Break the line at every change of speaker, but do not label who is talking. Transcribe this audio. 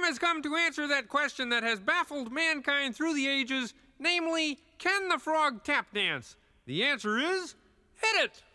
has come to answer that question that has baffled mankind through the ages, namely, can the frog tap dance? The answer is, hit it!